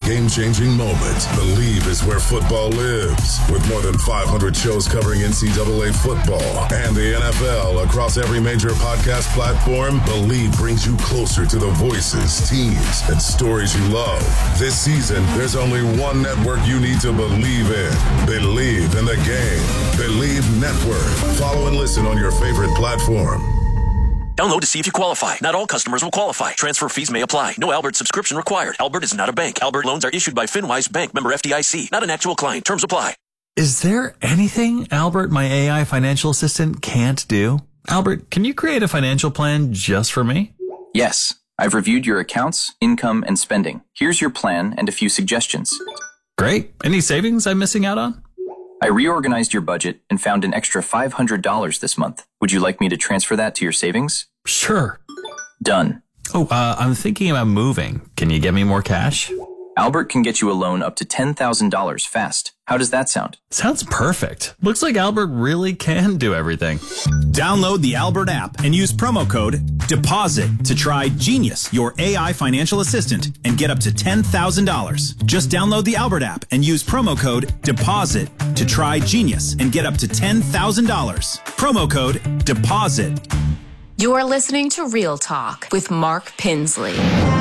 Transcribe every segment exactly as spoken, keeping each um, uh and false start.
game-changing moment. Believe is where football lives. With more than five hundred shows covering N C double A football and the N F L across every major podcast platform, Believe brings you closer to the voices, teams, and stories you love. This season, there's only one network you need to believe in. Believe in the game. Believe Network. Follow and listen on your favorite platform. Download to see if you qualify. Not all customers will qualify. Transfer fees may apply. No Albert subscription required. Albert is not a bank. Albert loans are issued by FinWise Bank, member F D I C. Not an actual client. Terms apply. Is there anything Albert, my A I financial assistant, can't do? Albert, can you create a financial plan just for me? Yes. I've reviewed your accounts, income, and spending. Here's your plan and a few suggestions. Great. Any savings I'm missing out on? I reorganized your budget and found an extra five hundred dollars this month. Would you like me to transfer that to your savings? Sure. Done. Oh, uh, I'm thinking about moving. Can you get me more cash? Albert can get you a loan up to ten thousand dollars fast. How does that sound? Sounds perfect. Looks like Albert really can do everything. Download the Albert app and use promo code DEPOSIT to try Genius, your A I financial assistant, and get up to ten thousand dollars. Just download the Albert app and use promo code DEPOSIT to try Genius and get up to ten thousand dollars. Promo code DEPOSIT. You are listening to Real Talk with Mark Pinsley.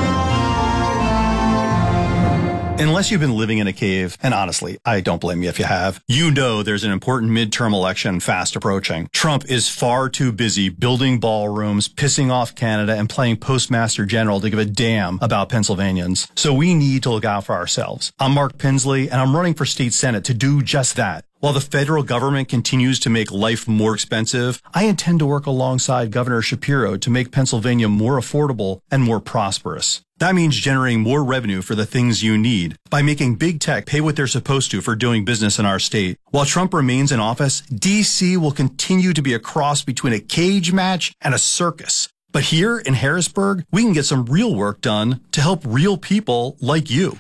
Unless you've been living in a cave, and honestly, I don't blame you if you have, you know there's an important midterm election fast approaching. Trump is far too busy building ballrooms, pissing off Canada, and playing Postmaster General to give a damn about Pennsylvanians. So we need to look out for ourselves. I'm Mark Pinsley, and I'm running for state senate to do just that. While the federal government continues to make life more expensive, I intend to work alongside Governor Shapiro to make Pennsylvania more affordable and more prosperous. That means generating more revenue for the things you need by making big tech pay what they're supposed to for doing business in our state. While Trump remains in office, D C will continue to be a cross between a cage match and a circus. But here in Harrisburg, we can get some real work done to help real people like you.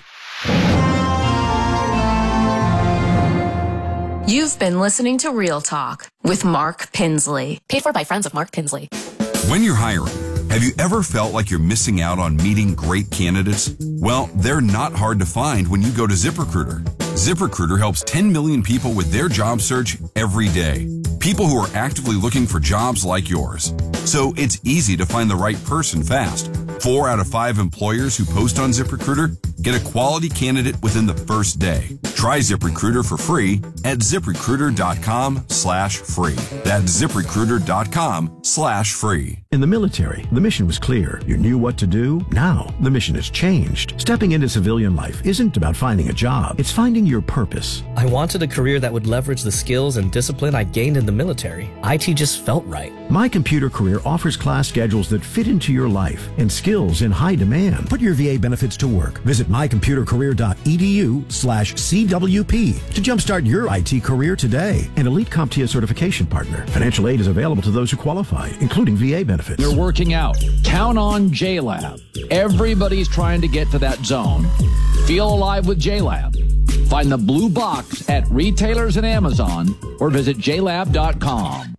You've been listening to Real Talk with Mark Pinsley. Paid for by friends of Mark Pinsley. When you're hiring, have you ever felt like you're missing out on meeting great candidates? Well, they're not hard to find when you go to ZipRecruiter. ZipRecruiter helps ten million people with their job search every day. People who are actively looking for jobs like yours. So it's easy to find the right person fast. Four out of five employers who post on ZipRecruiter get a quality candidate within the first day. Try ZipRecruiter for free at ZipRecruiter.com slash free. That's ZipRecruiter.com slash free. In the military, the mission was clear. You knew what to do. Now, the mission has changed. Stepping into civilian life isn't about finding a job. It's finding your purpose. I wanted a career that would leverage the skills and discipline I gained in the military. I T just felt right. My Computer Career offers class schedules that fit into your life and skills in high demand. Put your V A benefits to work. Visit mycomputercareer.edu slash CWP to jumpstart your I T career today. An Elite CompTIA certification partner. Financial aid is available to those who qualify, including V A benefits. You're working out. Count on JLab. Everybody's trying to get to that zone. Feel alive with JLab. Find the blue box at retailers and Amazon or visit j lab dot com.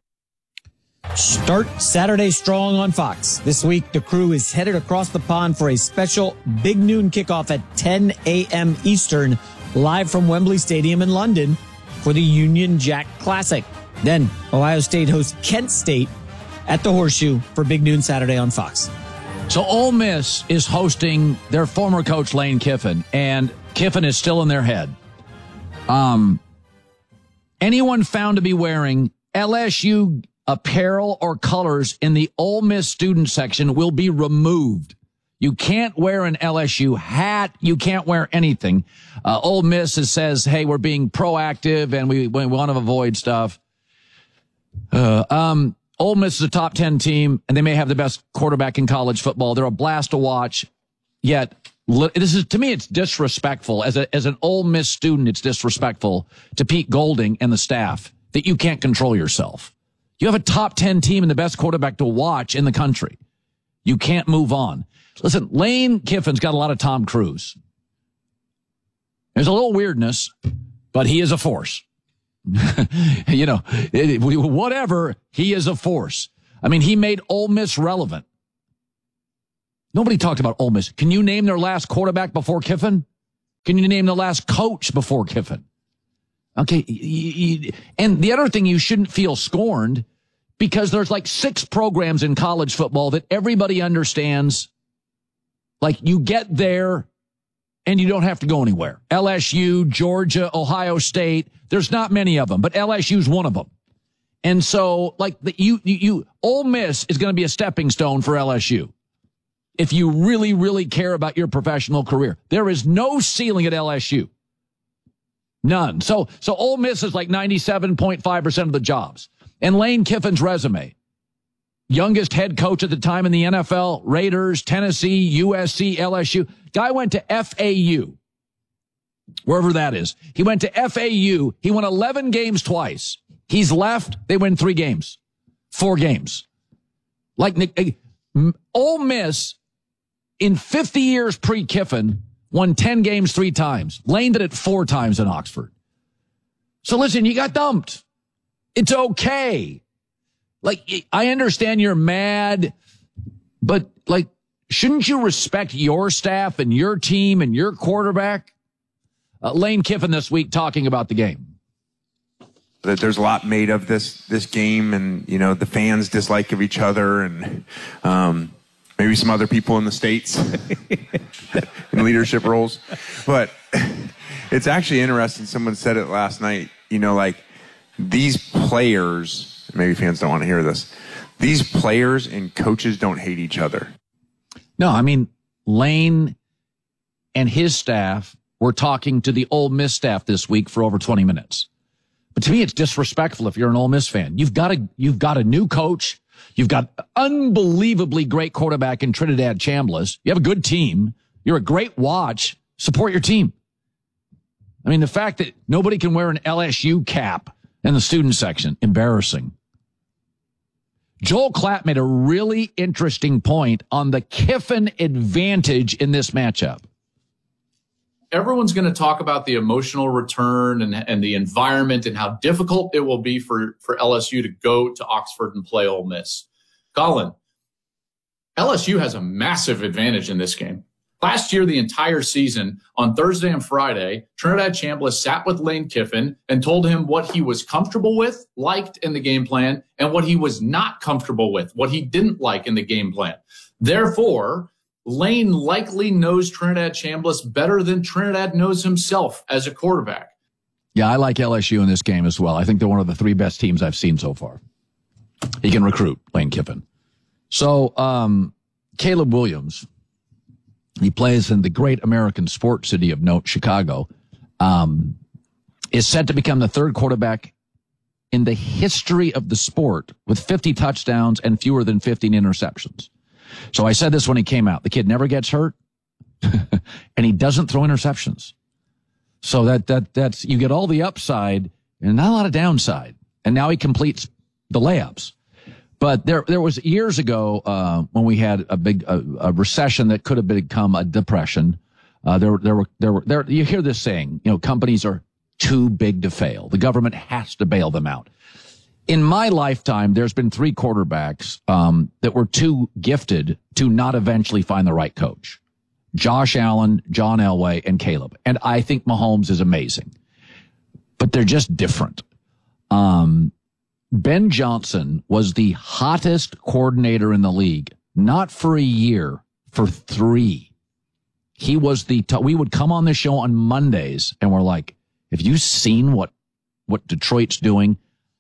Start Saturday strong on Fox. This week, the crew is headed across the pond for a special big noon kickoff at ten a.m. Eastern, live from Wembley Stadium in London for the Union Jack Classic. Then, Ohio State hosts Kent State at the Horseshoe for Big Noon Saturday on Fox. So Ole Miss is hosting their former coach, Lane Kiffin, and Kiffin is still in their head. Um, anyone found to be wearing L S U apparel or colors in the Ole Miss student section will be removed. You can't wear an L S U hat. You can't wear anything. Uh, Ole Miss says, hey, we're being proactive and we, we want to avoid stuff. Uh, um, Ole Miss is a top ten team and they may have the best quarterback in college football. They're a blast to watch. Yet this is, to me, it's disrespectful. As a, as an Ole Miss student, it's disrespectful to Pete Golding and the staff that you can't control yourself. You have a top ten team and the best quarterback to watch in the country. You can't move on. Listen, Lane Kiffin's got a lot of Tom Cruise. There's a little weirdness, but he is a force. You know, it, whatever, he is a force. I mean, he made Ole Miss relevant. Nobody talked about Ole Miss. Can you name their last quarterback before Kiffin? Can you name the last coach before Kiffin? Okay. And the other thing, you shouldn't feel scorned because there's like six programs in college football that everybody understands. Like you get there and you don't have to go anywhere. L S U, Georgia, Ohio State. There's not many of them, but L S U's one of them. And so like the, you, you, you, Ole Miss is going to be a stepping stone for L S U. If you really, really care about your professional career, there is no ceiling at L S U. None. So, so Ole Miss is like ninety-seven point five percent of the jobs. And Lane Kiffin's resume, youngest head coach at the time in the N F L, Raiders, Tennessee, U S C, L S U. Guy went to F A U, wherever that is. He went to F A U. He won eleven games twice. He's left. They win three games, four games. Like Ole Miss in fifty years pre-Kiffin won ten games three times. Lane did it four times in Oxford. So listen, you got dumped. It's okay. Like, I understand you're mad, but like, shouldn't you respect your staff and your team and your quarterback? Uh, Lane Kiffin this week talking about the game. That there's a lot made of this this game, and you know the fans dislike of each other, and um, maybe some other people in the States in leadership roles. But it's actually interesting. Someone said it last night. You know, like these players, maybe fans don't want to hear this. These players and coaches don't hate each other. No, I mean, Lane and his staff were talking to the Ole Miss staff this week for over twenty minutes. But to me, it's disrespectful if you're an Ole Miss fan. You've got a, you've got a new coach. You've got unbelievably great quarterback in Trinidad Chambliss. You have a good team. You're a great watch. Support your team. I mean, the fact that nobody can wear an L S U cap in the student section, embarrassing. Joel Klatt made a really interesting point on the Kiffin advantage in this matchup. Everyone's going to talk about the emotional return and, and the environment and how difficult it will be for, for L S U to go to Oxford and play Ole Miss. Colin, L S U has a massive advantage in this game. Last year, the entire season, on Thursday and Friday, Trinidad Chambliss sat with Lane Kiffin and told him what he was comfortable with, liked in the game plan, and what he was not comfortable with, what he didn't like in the game plan. Therefore, Lane likely knows Trinidad Chambliss better than Trinidad knows himself as a quarterback. Yeah, I like L S U in this game as well. I think they're one of the three best teams I've seen so far. He can recruit, Lane Kiffin. So, um, Caleb Williams, he plays in the great American sports city of note, Chicago, um, is set to become the third quarterback in the history of the sport with fifty touchdowns and fewer than fifteen interceptions. So I said this when he came out. The kid never gets hurt, and he doesn't throw interceptions. So that that that's you get all the upside and not a lot of downside. And now he completes the layups. But there there was years ago uh, when we had a big a, a recession that could have become a depression. Uh, there there were there were there. You hear this saying, you know, companies are too big to fail. The government has to bail them out. In my lifetime, there's been three quarterbacks um, that were too gifted to not eventually find the right coach. Josh Allen, John Elway, and Caleb. And I think Mahomes is amazing. But they're just different. Um, Ben Johnson was the hottest coordinator in the league, not for a year, for three. He was the, t- we would come on the show on Mondays and we're like, have you seen what, what Detroit's doing?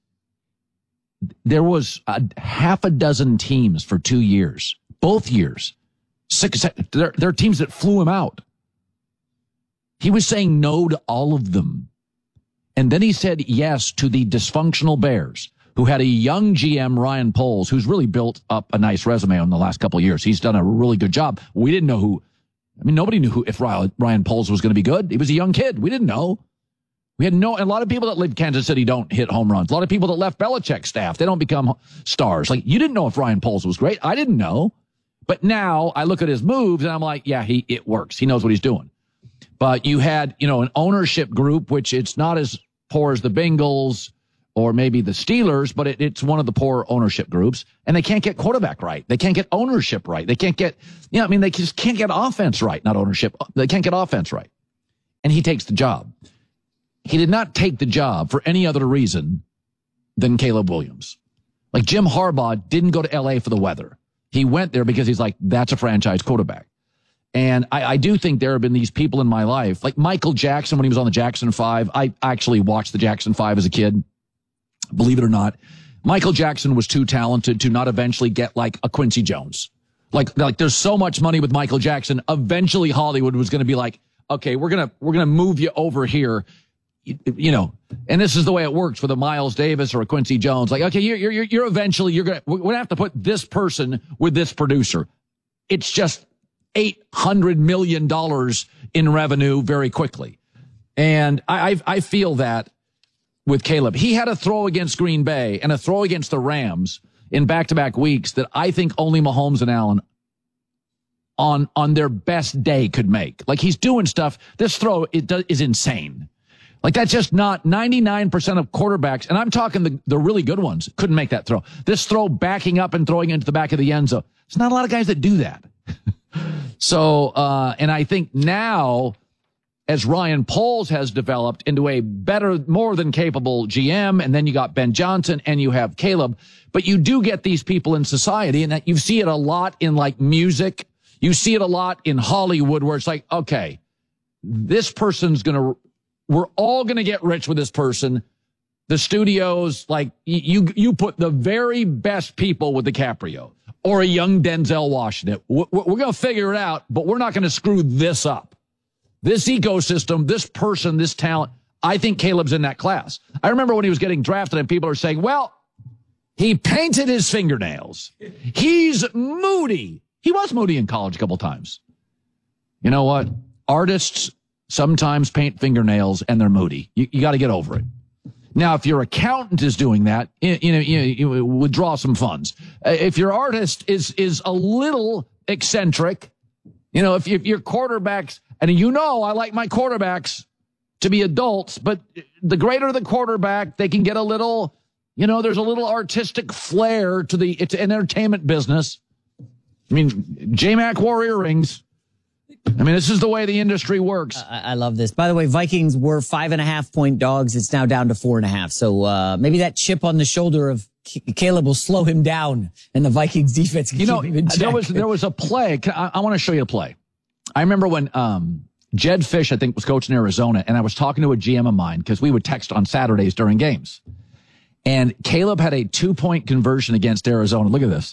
There was a half a dozen teams for two years, both years. Six, there, there are teams that flew him out. He was saying no to all of them. And then he said yes to the dysfunctional Bears, who had a young G M, Ryan Poles, who's really built up a nice resume in the last couple of years. He's done a really good job. We didn't know who, I mean, nobody knew who, if Ryan Poles was going to be good. He was a young kid. We didn't know. We had no, a lot of people that live in Kansas City don't hit home runs. A lot of people that left Belichick's staff, they don't become stars. Like, you didn't know if Ryan Poles was great. I didn't know. But now I look at his moves and I'm like, yeah, he, it works. He knows what he's doing. But you had, you know, an ownership group, which it's not as poor as the Bengals or maybe the Steelers, but it, it's one of the poor ownership groups. And they can't get quarterback right. They can't get ownership right. They can't get, you know, I mean, they just can't get offense right, not ownership. They can't get offense right. and he takes the job. He did not take the job for any other reason than Caleb Williams. Like Jim Harbaugh didn't go to L A for the weather. He went there because he's like, that's a franchise quarterback. And I, I do think there have been these people in my life, like Michael Jackson when he was on the Jackson Five. I actually watched the Jackson Five as a kid, believe it or not. Michael Jackson was too talented to not eventually get like a Quincy Jones. Like, like there's so much money with Michael Jackson. Eventually Hollywood was going to be like, okay, we're going to, we're going to move you over here. You, you know, and this is the way it works with a Miles Davis or a Quincy Jones. Like, okay, you're, you're, you're eventually, you're going to, we're going to have to put this person with this producer. It's just eight hundred million dollars in revenue very quickly. And I, I, I feel that with Caleb. He had a throw against Green Bay and a throw against the Rams in back-to-back weeks that I think only Mahomes and Allen on, on their best day could make. Like, he's doing stuff. This throw it does, is insane. Like, that's just not ninety-nine percent of quarterbacks, and I'm talking the, the really good ones, couldn't make that throw. This throw backing up and throwing into the back of the end zone. There's not a lot of guys that do that. So, uh, and I think now, as Ryan Poles has developed into a better, more than capable G M, and then you got Ben Johnson and you have Caleb, but you do get these people in society, and that you see it a lot in like music. You see it a lot in Hollywood where it's like, okay, this person's going to, we're all going to get rich with this person. The studios, like you, you put the very best people with DiCaprio or a young Denzel Washington. We're, we're going to figure it out, but we're not going to screw this up. This ecosystem, this person, this talent, I think Caleb's in that class. I remember when he was getting drafted and people are saying, well, he painted his fingernails. He's moody. He was moody in college a couple times. You know what? Artists sometimes paint fingernails and they're moody. You, you got to get over it. Now, if your accountant is doing that, you, you know, you, you withdraw some funds. Uh, if your artist is is a little eccentric, you know, if, if your quarterbacks, and you know I like my quarterbacks to be adults, but the greater the quarterback, they can get a little, you know, there's a little artistic flair to the it's an entertainment business. I mean, J-Mac wore earrings. I mean, this is the way the industry works. I, I love this. By the way, Vikings were five and a half point dogs. It's now down to four and a half. So uh, maybe that chip on the shoulder of C- Caleb will slow him down, and the Vikings defense can you keep know, him in check. there was there was a play. I, I want to show you a play. I remember when um, Jed Fish, I think, was coaching Arizona, and I was talking to a G M of mine because we would text on Saturdays during games. And Caleb had a two-point conversion against Arizona. Look at this.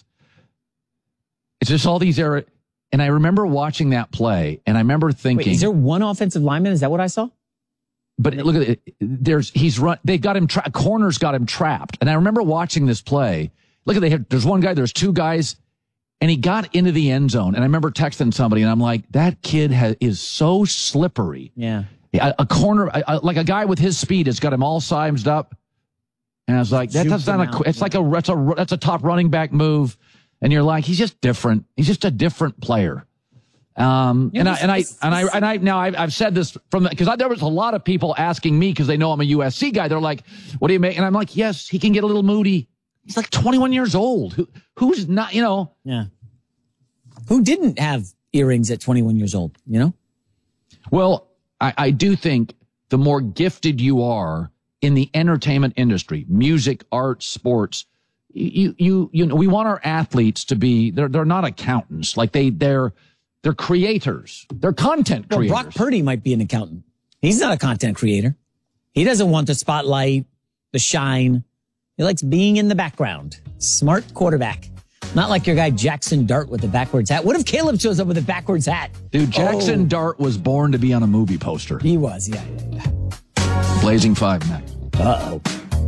It's just all these errors. And I remember watching that play, and I remember thinking, Wait, is there one offensive lineman? Is that what I saw? But look at it. There's, he's run, they've got him, tra- corners got him trapped. And I remember watching this play. Look at it. There's one guy, there's two guys, and he got into the end zone. And I remember texting somebody, and I'm like, that kid has, is so slippery. Yeah. A, a corner, a, a, like a guy with his speed has got him all sized up. And I was like, that, that's not a, it's like a, that's a, that's a top running back move. And you're like, he's just different. He's just a different player. Um, and I, and I, and I, and I, now I've, I've said this from the, cause I, there was a lot of people asking me cause they know I'm a U S C guy. They're like, what do you make? And I'm like, yes, he can get a little moody. He's like twenty-one years old. Who, who's not, you know? Yeah. Who didn't have earrings at twenty-one years old, you know? Well, I, I do think the more gifted you are in the entertainment industry, music, art, sports, You, you, you know, we want our athletes to be, they're, they're not accountants. Like they, they're, they're creators. They're content creators. Well, Brock Purdy might be an accountant. He's not a content creator. He doesn't want the spotlight, the shine. He likes being in the background. Smart quarterback. Not like your guy Jackson Dart with the backwards hat. What if Caleb shows up with a backwards hat? Dude, Jackson oh. Dart was born to be on a movie poster. He was, yeah, yeah, yeah. Blazing Five next. Uh-oh.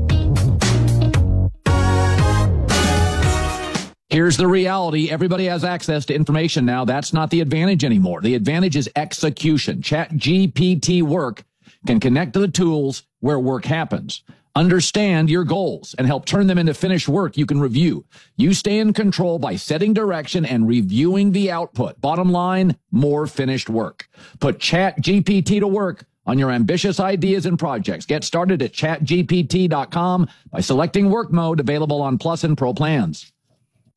Here's the reality. Everybody has access to information now. That's not the advantage anymore. The advantage is execution. ChatGPT Work can connect to the tools where work happens. Understand your goals and help turn them into finished work you can review. You stay in control by setting direction and reviewing the output. Bottom line, more finished work. Put ChatGPT to work on your ambitious ideas and projects. Get started at chat G P T dot com by selecting work mode, available on Plus and Pro plans.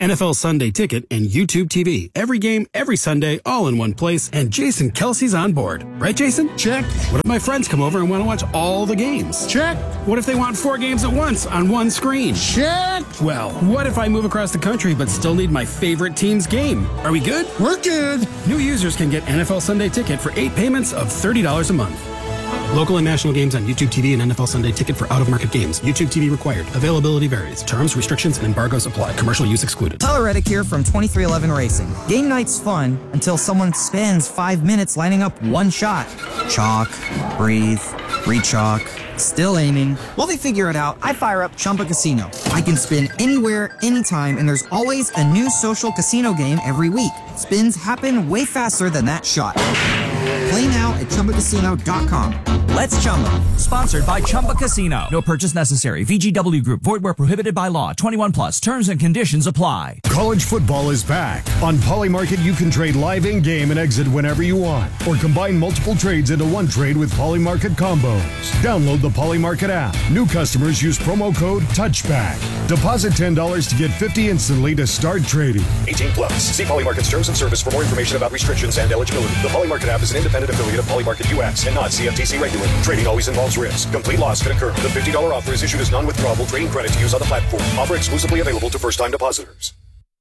N F L Sunday Ticket, and YouTube T V. Every game, every Sunday, all in one place, and Jason Kelsey's on board. Right, Jason? Check. What if my friends come over and want to watch all the games? Check. What if they want four games at once on one screen? Check. Well, what if I move across the country but still need my favorite team's game? Are we good? We're good. New users can get N F L Sunday Ticket for eight payments of thirty dollars a month. Local and national games on YouTube T V and N F L Sunday Ticket for out-of-market games. YouTube T V required. Availability varies. Terms, restrictions, and embargoes apply. Commercial use excluded. Tyler Reddick here from twenty-three eleven Racing. Game night's fun until someone spends five minutes lining up one shot. Chalk, breathe, re-chalk, still aiming. While they figure it out, I fire up Chumba Casino. I can spin anywhere, anytime, and there's always a new social casino game every week. Spins happen way faster than that shot. Play now at Chumba Casino dot com. Let's Chumba. Sponsored by Chumba Casino. No purchase necessary. V G W Group. Void where prohibited by law. twenty-one plus. Terms and conditions apply. College football is back. On Polymarket, you can trade live in-game and exit whenever you want, or combine multiple trades into one trade with Polymarket combos. Download the Polymarket app. New customers use promo code TOUCHBACK. Deposit ten dollars to get fifty dollars instantly to start trading. eighteen plus. See Polymarket's terms and service for more information about restrictions and eligibility. The Polymarket app is an independent affiliate of Polymarket U S and not C F T C regulated. Trading always involves risk. Complete loss could occur. The fifty dollars offer is issued as non-withdrawable trading credit to use on the platform. Offer exclusively available to first-time depositors.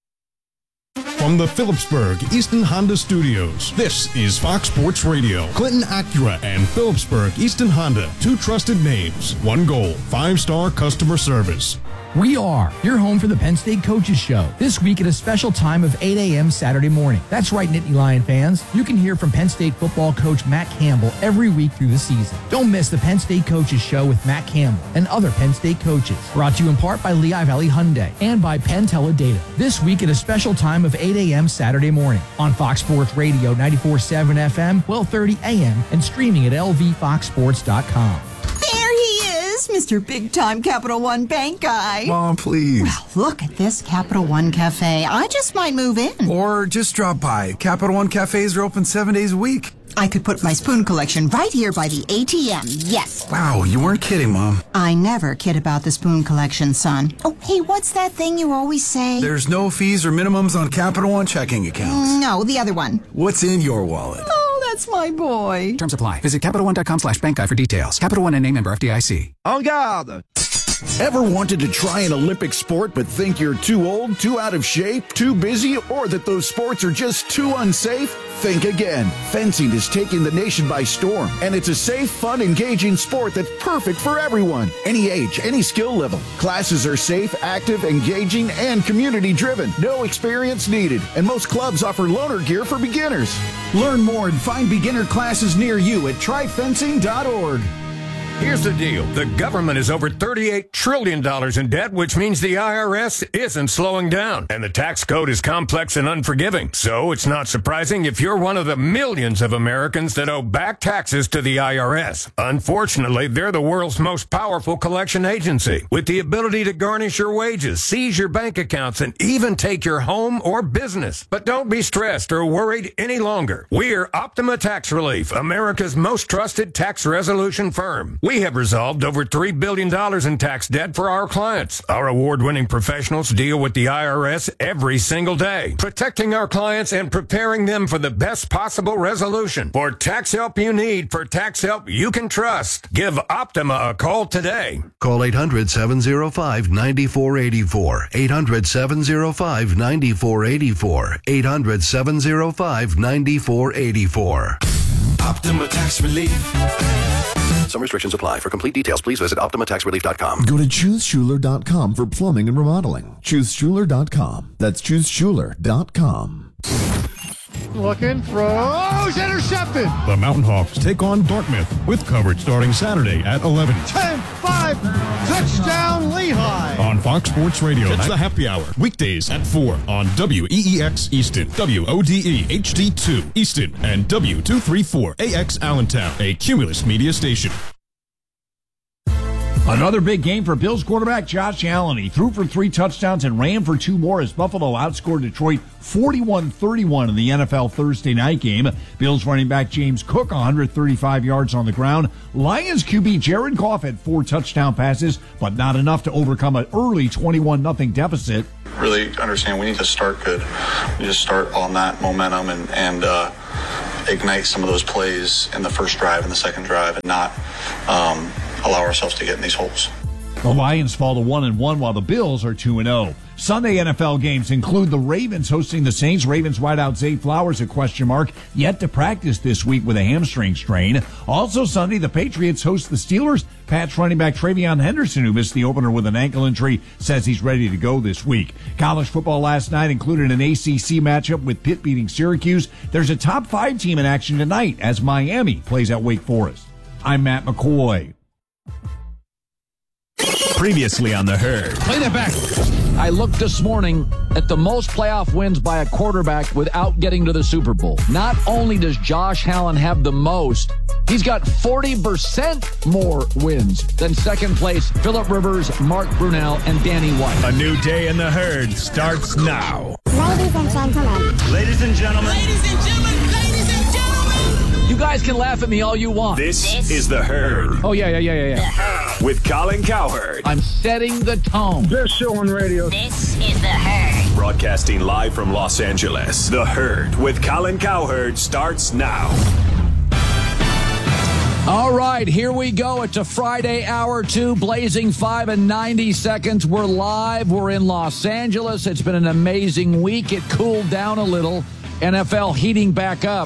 From the Phillipsburg Easton Honda Studios, this is Fox Sports Radio. Clinton Acura and Phillipsburg Easton Honda, two trusted names, one goal, five-star customer service. We are your home for the Penn State Coaches Show. This week at a special time of eight a.m. Saturday morning. That's right, Nittany Lion fans. You can hear from Penn State football coach Matt Campbell every week through the season. Don't miss the Penn State Coaches Show with Matt Campbell and other Penn State coaches. Brought to you in part by Lehigh Valley Hyundai and by Penn Teledata. This week at a special time of eight a.m. Saturday morning on Fox Sports Radio ninety-four point seven F M, twelve thirty a.m. and streaming at L V fox sports dot com. There he is, Mister Big Time Capital One Bank guy. Mom, please. Well, look at this Capital One Cafe. I just might move in. Or just drop by. Capital One Cafes are open seven days a week. I could put my spoon collection right here by the A T M. Yes. Wow, you weren't kidding, Mom. I never kid about the spoon collection, son. Oh, hey, what's that thing you always say? There's no fees or minimums on Capital One checking accounts. No, the other one. What's in your wallet? Oh, that's my boy. Terms apply. Visit Capital One dot com slash bank guide for details. Capital One and name member F D I C. En garde! Ever wanted to try an Olympic sport but think you're too old, too out of shape, too busy, or that those sports are just too unsafe? Think again. Fencing is taking the nation by storm, and it's a safe, fun, engaging sport that's perfect for everyone. Any age, any skill level. Classes are safe, active, engaging, and community-driven. No experience needed, and most clubs offer loaner gear for beginners. Learn more and find beginner classes near you at try fencing dot org. Here's the deal. The government is over thirty-eight trillion dollars in debt, which means the I R S isn't slowing down. And the tax code is complex and unforgiving. So it's not surprising if you're one of the millions of Americans that owe back taxes to the I R S. Unfortunately, they're the world's most powerful collection agency, with the ability to garnish your wages, seize your bank accounts, and even take your home or business. But don't be stressed or worried any longer. We're Optima Tax Relief, America's most trusted tax resolution firm. We have resolved over three billion dollars in tax debt for our clients. Our award-winning professionals deal with the I R S every single day, protecting our clients and preparing them for the best possible resolution. For tax help you need, for tax help you can trust, give Optima a call today. Call eight hundred, seven oh five, nine four eight four, eight hundred, seven oh five, nine four eight four, eight hundred, seven oh five, nine four eight four. Optima Tax Relief. Some restrictions apply. For complete details, please visit optima tax relief dot com. Go to choose schuler dot com for plumbing and remodeling. choose schuler dot com. That's choose schuler dot com. Looking, throws, intercepted. The Mountain Hawks take on Dartmouth with coverage starting Saturday at eleven. ten five, touchdown Lehigh. On Fox Sports Radio, it's the happy hour. Weekdays at four on W E E X Easton, W O D E H D two Easton, and W two thirty-four A X Allentown, a Cumulus media station. Another big game for Bills quarterback Josh Allen. He threw for three touchdowns and ran for two more as Buffalo outscored Detroit forty-one thirty-one in the N F L Thursday night game. Bills running back James Cook, one hundred thirty-five yards on the ground. Lions Q B Jared Goff had four touchdown passes, but not enough to overcome an early twenty-one nothing deficit. really understand we need to start good. We just start on that momentum and, and uh, ignite some of those plays in the first drive and the second drive and not um, allow ourselves to get in these holes. The Lions fall to one and one while the Bills are two and oh. Sunday N F L games include the Ravens hosting the Saints. Ravens wideout Zay Flowers, a question mark, yet to practice this week with a hamstring strain. Also Sunday, the Patriots host the Steelers. Pats running back Travion Henderson, who missed the opener with an ankle injury, says he's ready to go this week. College football last night included an A C C matchup with Pitt beating Syracuse. There's a top five team in action tonight as Miami plays at Wake Forest. I'm Matt McCoy. Previously on The Herd. Play that back. I looked this morning at the most playoff wins by a quarterback without getting to the Super Bowl. Not only does Josh Allen have the most, he's got forty percent more wins than second place Phillip Rivers, Mark Brunell, and Danny White. A new day in The Herd starts now. Ladies and gentlemen. Ladies and gentlemen. Ladies and gentlemen. Ladies and gentlemen. You guys can laugh at me all you want. This, this is The Herd. Oh, yeah, yeah, yeah, yeah, yeah. With Colin Cowherd. I'm setting the tone. Best show on radio. This is The Herd. Broadcasting live from Los Angeles. The Herd with Colin Cowherd starts now. All right, here we go. It's a Friday, hour two, blazing five and ninety seconds. We're live. We're in Los Angeles. It's been an amazing week. It cooled down a little. N F L heating back up.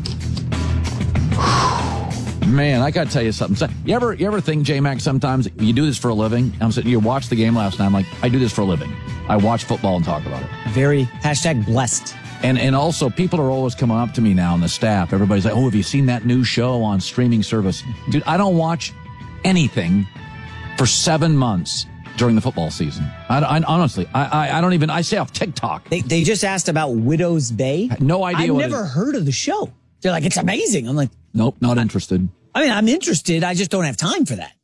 Man, I got to tell you something. You ever you ever think, J-Mac, sometimes you do this for a living? I'm sitting, you watched the game last night. I'm like, I do this for a living. I watch football and talk about it. Very hashtag blessed. And and also, people are always coming up to me now on the staff. Everybody's like, oh, have you seen that new show on streaming service? Dude, I don't watch anything for seven months during the football season. I, I honestly, I, I I don't even, I stay off TikTok. They they just asked about Widow's Bay. No idea I've what never it is. heard of the show. They're like, it's amazing. I'm like, nope, not interested. I mean, I'm interested. I just don't have time for that.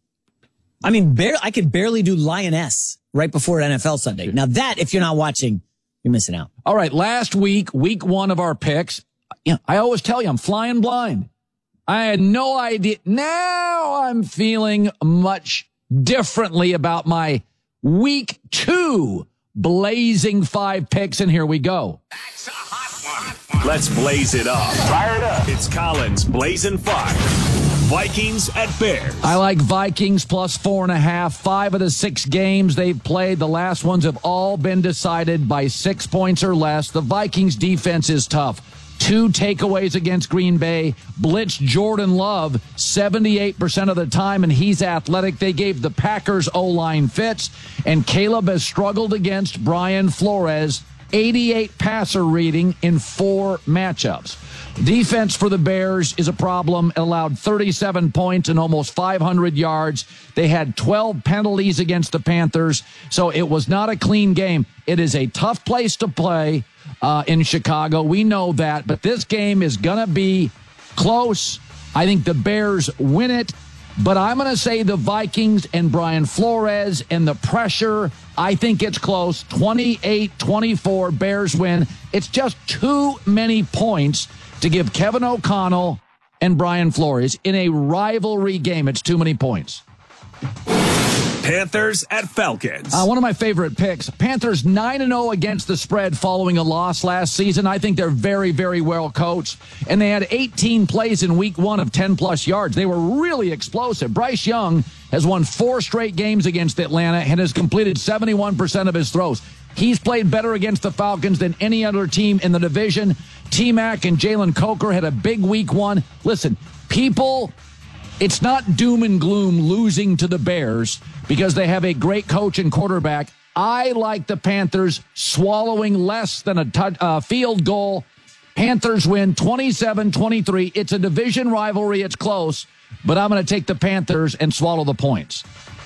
I mean, bare, I could barely do Lioness right before N F L Sunday. Now that, if you're not watching, you're missing out. All right, last week, week one of our picks, you know, I always tell you, I'm flying blind. I had no idea. Now I'm feeling much differently about my week two blazing five picks, and here we go. That's a hot one. Let's blaze it up. Fire it up. It's Colin's Blazing Five. Vikings at Bears. I like Vikings plus four and a half. Five of the six games they've played, the last ones have all been decided by six points or less. The Vikings defense is tough. Two takeaways against Green Bay. Blitz Jordan Love seventy-eight percent of the time, and he's athletic. They gave the Packers O-line fits, and Caleb has struggled against Brian Flores. eighty-eight passer reading in four matchups. Defense for the Bears is a problem. It allowed thirty-seven points and almost five hundred yards. They had twelve penalties against the Panthers, so it was not a clean game. It is a tough place to play uh, in Chicago. We know that, but this game is going to be close. I think the Bears win it, but I'm going to say the Vikings and Brian Flores and the pressure. I think it's close. twenty-eight twenty-four, Bears win. It's just too many points to give Kevin O'Connell and Brian Flores in a rivalry game. It's too many points. Panthers at Falcons. Uh, one of my favorite picks. Panthers nine and oh against the spread following a loss last season. I think they're very, very well coached. And they had eighteen plays in week one of ten plus yards. They were really explosive. Bryce Young has won four straight games against Atlanta and has completed seventy-one percent of his throws. He's played better against the Falcons than any other team in the division. T-Mac and Jalen Coker had a big week one. Listen, people, it's not doom and gloom losing to the Bears because they have a great coach and quarterback. I like the Panthers swallowing less than a t- uh, field goal. Panthers win twenty-seven twenty-three. It's a division rivalry. It's close, but I'm going to take the Panthers and swallow the points.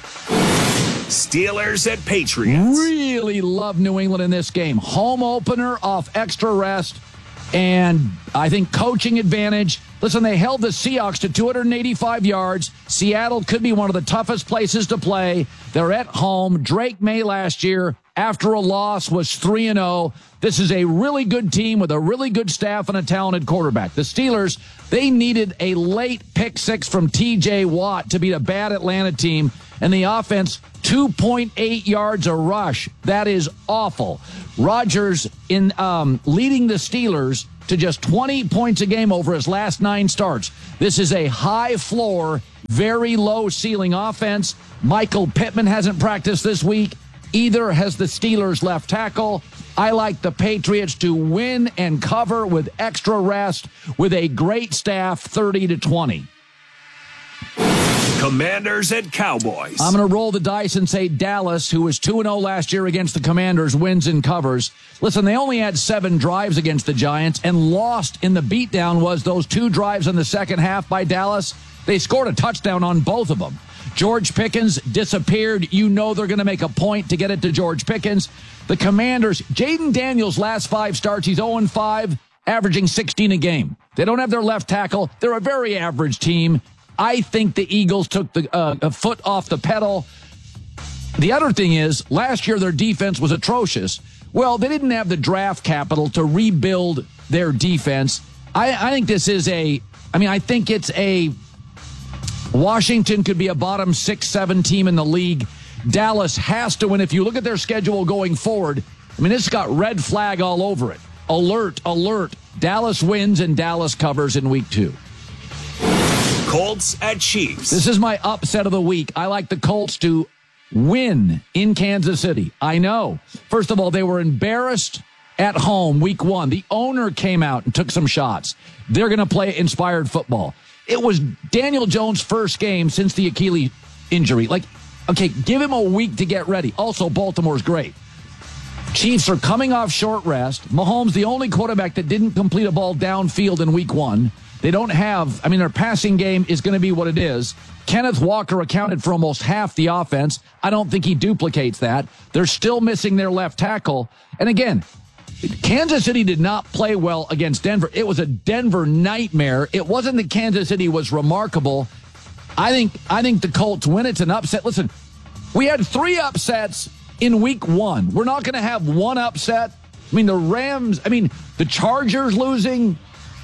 Steelers at Patriots. Really love New England in this game. Home opener off extra rest, and I think coaching advantage. Listen, they held the Seahawks to two hundred eighty-five yards. Seattle could be one of the toughest places to play. They're at home. Drake May last year, after a loss, was three and oh. This is a really good team with a really good staff and a talented quarterback. The Steelers, they needed a late pick six from T J Watt to beat a bad Atlanta team. and the offense two point eight yards a rush. That is awful. Rodgers in um, leading the Steelers to just twenty points a game over his last nine starts. This is a high floor, very low ceiling offense. Michael Pittman hasn't practiced this week. Either has the Steelers left tackle. I like the Patriots to win and cover with extra rest with a great staff, thirty to twenty. Commanders at Cowboys. I'm going to roll the dice and say Dallas, who was two and oh last year against the Commanders, wins and covers. Listen, they only had seven drives against the Giants, and lost in the beatdown was those two drives in the second half by Dallas. They scored a touchdown on both of them. George Pickens disappeared. You know they're going to make a point to get it to George Pickens. The Commanders, Jaden Daniels' last five starts, he's oh and five, averaging sixteen a game. They don't have their left tackle. They're a very average team. I think the Eagles took the uh, a foot off the pedal. The other thing is, last year their defense was atrocious. Well, they didn't have the draft capital to rebuild their defense. I, I think this is a, I mean, I think it's a, Washington could be a bottom six, seven team in the league. Dallas has to win. If you look at their schedule going forward, I mean, it's got red flag all over it. Alert, alert. Dallas wins and Dallas covers in week two. Colts at Chiefs. This is my upset of the week. I like the Colts to win in Kansas City. I know. First of all, they were embarrassed at home week one. The owner came out and took some shots. They're going to play inspired football. It was Daniel Jones' first game since the Achilles injury. Like, okay, give him a week to get ready. Also, Baltimore's great. Chiefs are coming off short rest. Mahomes, the only quarterback that didn't complete a ball downfield in week one. They don't have, I mean, their passing game is going to be what it is. Kenneth Walker accounted for almost half the offense. I don't think he duplicates that. They're still missing their left tackle. And again, Kansas City did not play well against Denver. It was a Denver nightmare. It wasn't that Kansas City was remarkable. I think, I think the Colts win. It's an upset. Listen, we had three upsets in week one. We're not going to have one upset. I mean, the Rams, I mean, the Chargers losing.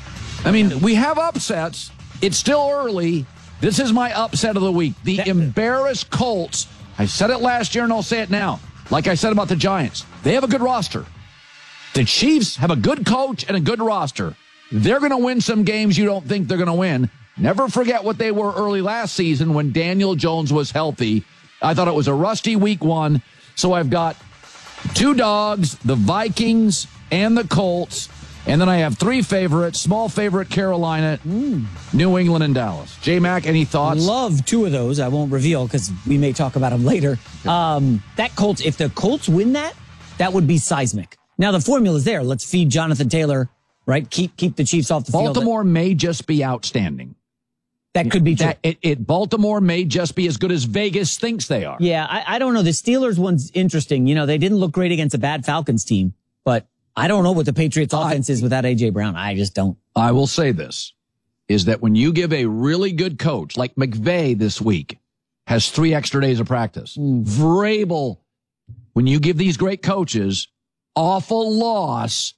I mean, we have upsets. It's still early. This is my upset of the week. The embarrassed Colts. I said it last year and I'll say it now. Like I said about the Giants, they have a good roster. The Chiefs have a good coach and a good roster. They're going to win some games you don't think they're going to win. Never forget what they were early last season when Daniel Jones was healthy. I thought it was a rusty week one. So I've got two dogs, the Vikings and the Colts. And then I have three favorites, small favorite Carolina, mm. New England, and Dallas. J-Mac, any thoughts? Love two of those. I won't reveal because we may talk about them later. Um, that Colts, if the Colts win that, that would be seismic. Now, the formula's there. Let's feed Jonathan Taylor, right? Keep keep the Chiefs off the Baltimore field. Baltimore may just be outstanding. That could be true. That, it, it, Baltimore may just be as good as Vegas thinks they are. Yeah, I, I don't know. The Steelers one's interesting. You know, they didn't look great against a bad Falcons team, but I don't know what the Patriots offense I, is without A J Brown. I just don't. I will say this, is that when you give a really good coach, like McVay this week, has three extra days of practice. Mm. Vrabel, when you give these great coaches awful loss,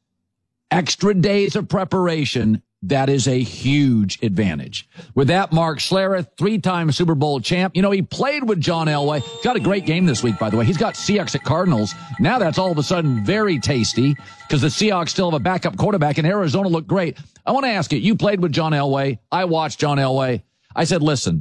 extra days of preparation, that is a huge advantage. With that, Mark Schlereth, three-time Super Bowl champ. You know, he played with John Elway. Got a great game this week, by the way. He's got Seahawks at Cardinals. Now that's all of a sudden very tasty because the Seahawks still have a backup quarterback, and Arizona looked great. I want to ask you, you played with John Elway. I watched John Elway. I said, listen,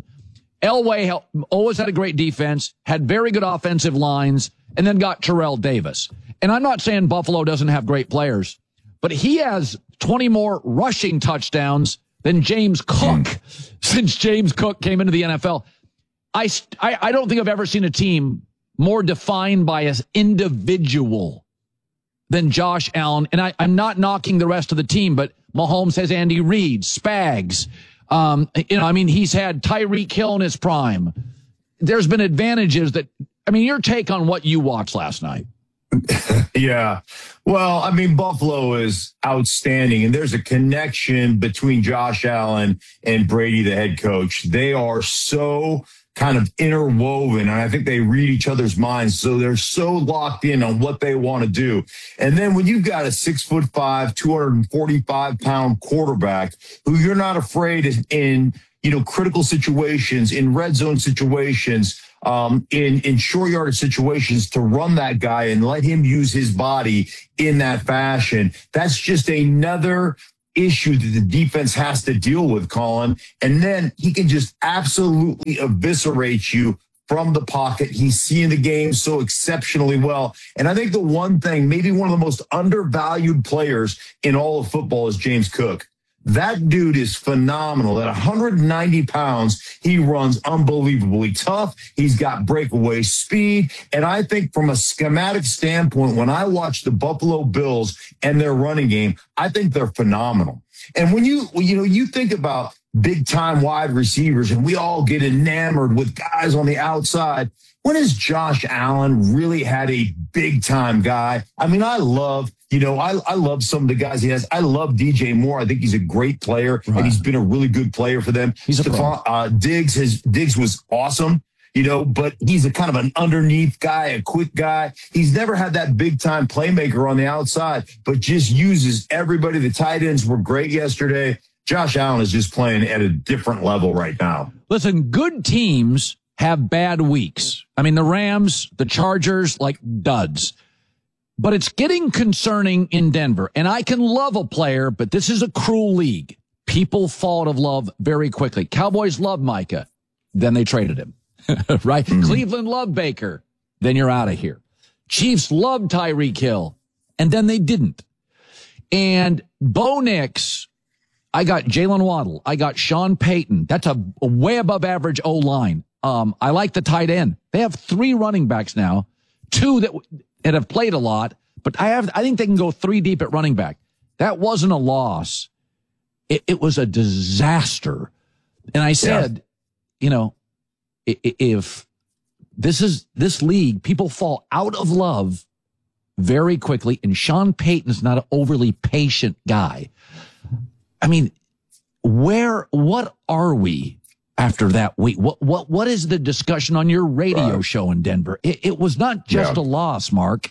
Elway always had a great defense, had very good offensive lines, and then got Terrell Davis. And I'm not saying Buffalo doesn't have great players, but he has twenty more rushing touchdowns than James Cook since James Cook came into the N F L. I, I, I don't think I've ever seen a team more defined by an individual than Josh Allen. And I, I'm not knocking the rest of the team, but Mahomes has Andy Reid, Spags. Um, you know, I mean, he's had Tyreek Hill in his prime. There's been advantages that, I mean, your take on what you watched last night. Yeah. Well, I mean, Buffalo is outstanding, and there's a connection between Josh Allen and Brady, the head coach. They are so kind of interwoven, and I think they read each other's minds. So they're so locked in on what they want to do. And then when you've got a six foot five, two hundred forty-five pound quarterback who you're not afraid in, you know, critical situations, in red zone situations, um, in, in short yardage situations to run that guy and let him use his body in that fashion. That's just another issue that the defense has to deal with, Colin. And then he can just absolutely eviscerate you from the pocket. He's seeing the game so exceptionally well. And I think the one thing, maybe one of the most undervalued players in all of football is James Cook. That dude is phenomenal. At one hundred ninety pounds, he runs unbelievably tough. He's got breakaway speed. And I think from a schematic standpoint, when I watch the Buffalo Bills and their running game, I think they're phenomenal. And when you, you know, you think about big time wide receivers and we all get enamored with guys on the outside, when has Josh Allen really had a big time guy? I mean, I love You know, I, I love some of the guys he has. I love D J Moore. I think he's a great player, right. and he's been a really good player for them. He's a Stephon, uh, Diggs, his Diggs was awesome, you know, but he's a kind of an underneath guy, a quick guy. He's never had that big time playmaker on the outside, but just uses everybody. The tight ends were great yesterday. Josh Allen is just playing at a different level right now. Listen, good teams have bad weeks. I mean, the Rams, the Chargers, like duds. But it's getting concerning in Denver. And I can love a player, but this is a cruel league. People fall out of love very quickly. Cowboys love Micah. Then they traded him. Right? Mm-hmm. Cleveland loved Baker. Then you're out of here. Chiefs loved Tyreek Hill. And then they didn't. And Bo Nix, I got Jalen Waddle. I got Sean Payton. That's a, a way above average O-line. Um, I like the tight end. They have three running backs now. Two that... and have played a lot, but I have, I think they can go three deep at running back. That wasn't a loss. It, it was a disaster. And I said, yeah. you know, if this is this league, people fall out of love very quickly, and Sean Payton's not an overly patient guy. I mean, where, what are we after that week? What, what, what is the discussion on your radio right. show in Denver? It, it was not just yeah. a loss, Mark.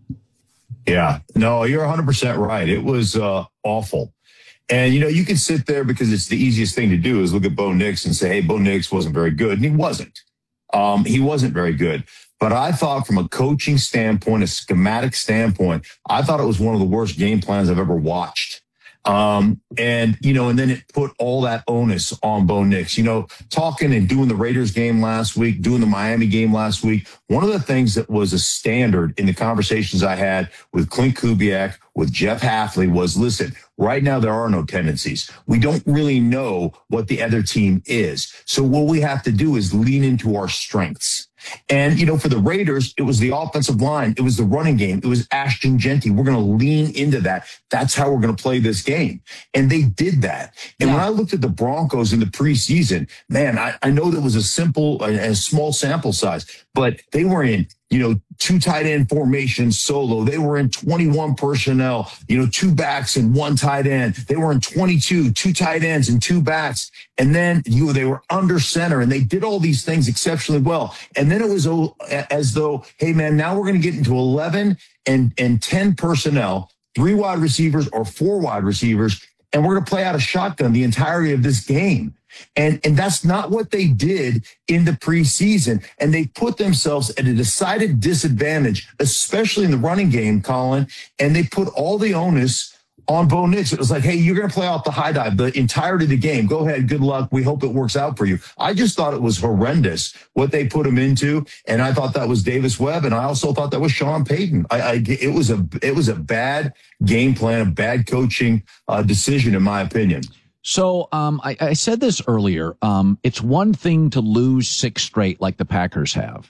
Yeah, no, you're one hundred percent right. It was uh, awful. And, you know, you can sit there because it's the easiest thing to do is look at Bo Nix and say, hey, Bo Nix wasn't very good. And he wasn't. Um, he wasn't very good. But I thought from a coaching standpoint, a schematic standpoint, I thought it was one of the worst game plans I've ever watched. Um, and, you know, and then it put all that onus on Bo Nix, you know, talking and doing the Raiders game last week, doing the Miami game last week. One of the things that was a standard in the conversations I had with Clint Kubiak, with Jeff Hafley was, listen, right now there are no tendencies. We don't really know what the other team is. So what we have to do is lean into our strengths. And, you know, for the Raiders, it was the offensive line. It was the running game. It was Ashton Genty. We're going to lean into that. That's how we're going to play this game. And they did that. And yeah. when I looked at the Broncos in the preseason, man, I, I know that was a simple and a small sample size, but they were in, you know, two tight end formation solo. They were in twenty-one personnel, you know, two backs and one tight end. They were in twenty-two, two tight ends and two backs. And then you, they were under center and they did all these things exceptionally well. And then it was as though, hey man, now we're going to get into eleven and, and ten personnel, three wide receivers or four wide receivers. And we're going to play out a shotgun the entirety of this game. And, and that's not what they did in the preseason. And they put themselves at a decided disadvantage, especially in the running game, Colin. And they put all the onus on Bo Nix. It was like, hey, you're going to play off the high dive the entirety of the game. Go ahead. Good luck. We hope it works out for you. I just thought it was horrendous what they put him into. And I thought that was Davis Webb. And I also thought that was Sean Payton. I, I it was a, it was a bad game plan, a bad coaching uh, decision, in my opinion. So um, I, I said this earlier. Um, it's one thing to lose six straight like the Packers have,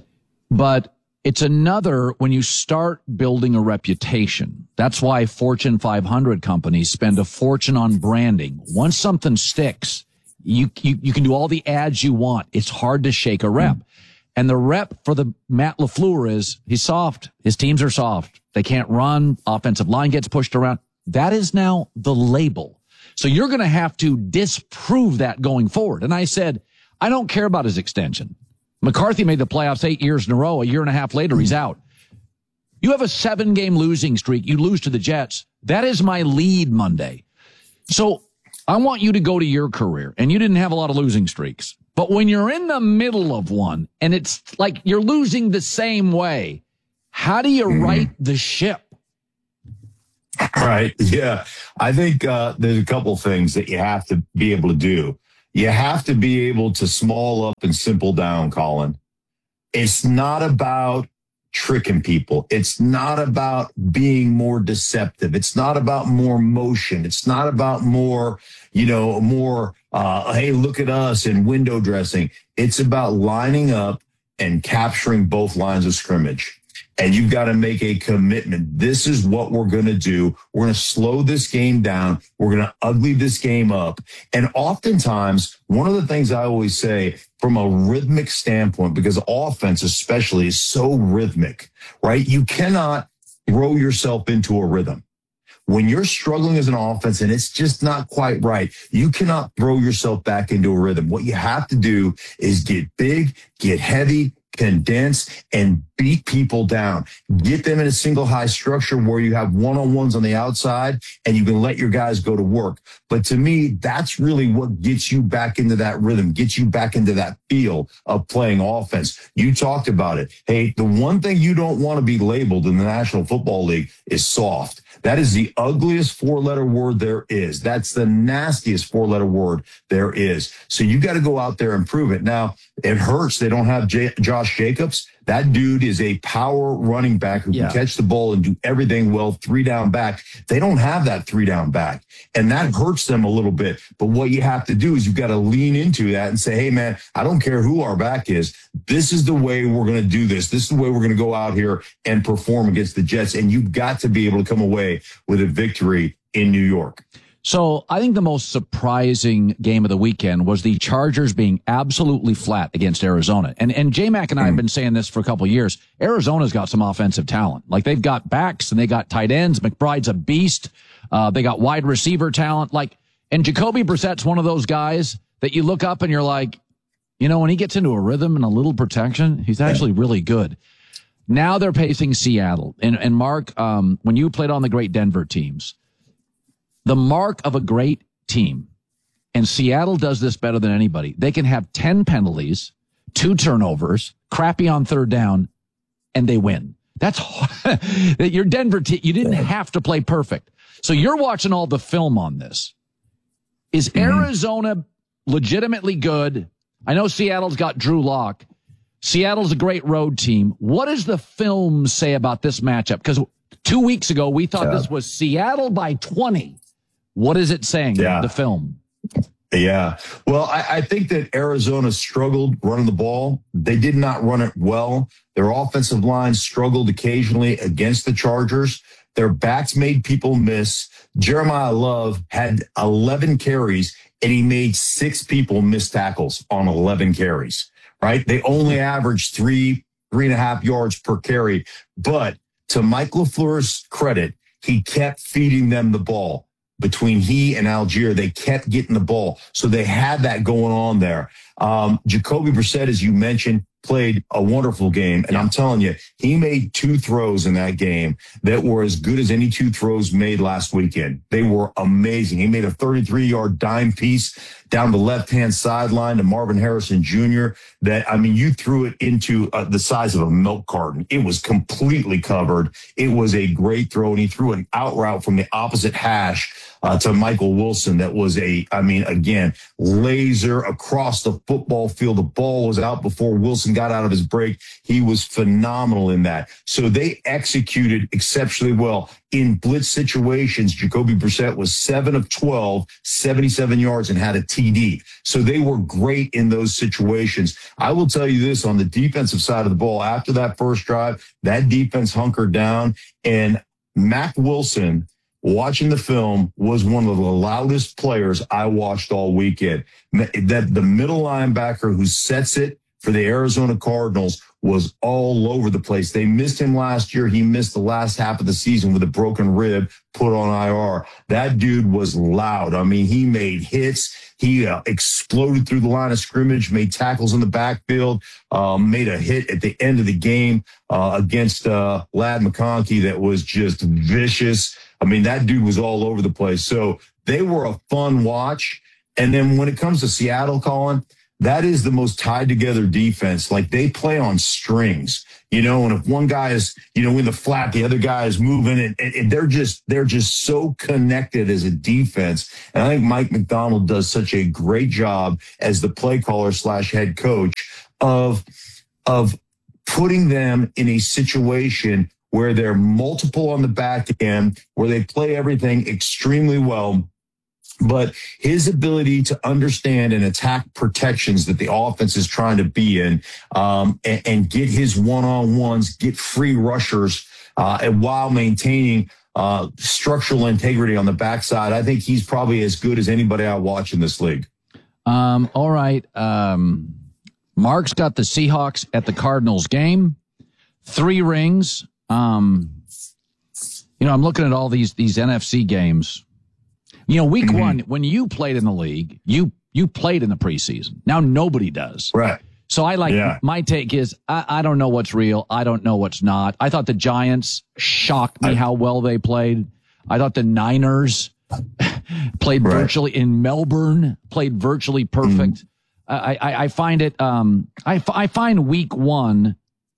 but it's another when you start building a reputation. That's why Fortune five hundred companies spend a fortune on branding. Once something sticks, you you, you can do all the ads you want. It's hard to shake a rep. Mm. And the rep for the Matt LaFleur is he's soft. His teams are soft. They can't run. Offensive line gets pushed around. That is now the label. So you're going to have to disprove that going forward. And I said, I don't care about his extension. McCarthy made the playoffs eight years in a row. A year and a half later, he's out. You have a seven-game losing streak. You lose to the Jets. That is my lead Monday. So I want you to go to your career, and you didn't have a lot of losing streaks. But when you're in the middle of one and it's like you're losing the same way, how do you mm-hmm. right the ship? Right. Yeah. I think uh, there's a couple things that you have to be able to do. You have to be able to small up and simple down, Colin. It's not about tricking people. It's not about being more deceptive. It's not about more motion. It's not about more, you know, more, uh, hey, look at us and window dressing. It's about lining up and capturing both lines of scrimmage. And you've got to make a commitment. This is what we're going to do. We're going to slow this game down. We're going to ugly this game up. And oftentimes, one of the things I always say from a rhythmic standpoint, because offense especially is so rhythmic, right? You cannot throw yourself into a rhythm. When you're struggling as an offense and it's just not quite right, you cannot throw yourself back into a rhythm. What you have to do is get big, get heavy, condense, and beat people down. Get them in a single high structure where you have one-on-ones on the outside and you can let your guys go to work. But to me, that's really what gets you back into that rhythm, gets you back into that feel of playing offense. You talked about it. Hey, the one thing you don't want to be labeled in the National Football League is soft. That is the ugliest four-letter word there is. That's the nastiest four-letter word there is. So you got to go out there and prove it. Now, it hurts they don't have J- Josh Jacobs. That dude is a power running back who yeah. can catch the ball and do everything well, three down back. They don't have that three down back, and that hurts them a little bit. But what you have to do is you've got to lean into that and say, hey, man, I don't care who our back is. This is the way we're going to do this. This is the way we're going to go out here and perform against the Jets. And you've got to be able to come away with a victory in New York. So I think the most surprising game of the weekend was the Chargers being absolutely flat against Arizona. And and J-Mac and I have been saying this for a couple of years. Arizona's got some offensive talent. Like they've got backs and they got tight ends. McBride's a beast. Uh, they got wide receiver talent. Like, and Jacoby Brissett's one of those guys that you look up and you're like, you know, when he gets into a rhythm and a little protection, he's actually really good. Now they're pacing Seattle. And, and Mark, um, when you played on the great Denver teams, the mark of a great team, and Seattle does this better than anybody, they can have ten penalties, two turnovers, crappy on third down, and they win. That's your Denver team. You didn't have to play perfect. So you're watching all the film on this. Is mm-hmm. Arizona legitimately good? I know Seattle's got Drew Lock. Seattle's a great road team. What does the film say about this matchup? Because two weeks ago, we thought yeah. this was Seattle by twenty. What is it saying, yeah. the film? Yeah. Well, I, I think that Arizona struggled running the ball. They did not run it well. Their offensive line struggled occasionally against the Chargers. Their backs made people miss. Jeremiah Love had eleven carries, and he made six people miss tackles on eleven carries, right? They only averaged three, three and a half yards per carry. But to Mike LaFleur's credit, he kept feeding them the ball. Between he and Algier, they kept getting the ball. So they had that going on there. Um, Jacoby Brissett, as you mentioned, played a wonderful game. And I'm telling you, he made two throws in that game that were as good as any two throws made last weekend. They were amazing. He made a thirty-three-yard dime piece down the left-hand sideline to Marvin Harrison Junior that, I mean, you threw it into uh, the size of a milk carton. It was completely covered. It was a great throw, and he threw an out route from the opposite hash uh, to Michael Wilson that was a, I mean, again, laser across the football field. The ball was out before Wilson got out of his break. He was phenomenal in that. So they executed exceptionally well. In blitz situations, Jacoby Brissett was seven of twelve, seventy-seven yards, and had a T D. So they were great in those situations. I will tell you this, on the defensive side of the ball, after that first drive, that defense hunkered down, and Mack Wilson, watching the film, was one of the loudest players I watched all weekend. That the middle linebacker who sets it for the Arizona Cardinals was all over the place. They missed him last year. He missed the last half of the season with a broken rib, put on I R. That dude was loud. I mean, he made hits. He uh, exploded through the line of scrimmage, made tackles in the backfield, um, made a hit at the end of the game uh, against uh, Ladd McConkey that was just vicious. I mean, that dude was all over the place. So they were a fun watch. And then when it comes to Seattle, Colin, that is the most tied together defense. Like they play on strings, you know, and if one guy is, you know, in the flat, the other guy is moving and, and they're just, they're just so connected as a defense. And I think Mike Macdonald does such a great job as the play caller slash head coach of, of putting them in a situation where they're multiple on the back end, where they play everything extremely well. But his ability to understand and attack protections that the offense is trying to be in, um, and, and get his one-on-ones, get free rushers, uh, and while maintaining uh, structural integrity on the backside, I think he's probably as good as anybody I watch in this league. Um, all right. Um, Mark's got the Seahawks at the Cardinals game. Three rings. Um, you know, I'm looking at all these these N F C games. You know, week mm-hmm. one, when you played in the league, you you played in the preseason. Now nobody does. Right. So I like, yeah. my take is, I, I don't know what's real. I don't know what's not. I thought the Giants shocked me I, how well they played. I thought the Niners played right. virtually in Melbourne, played virtually perfect. Mm-hmm. I, I, I find it, um, I, I find week one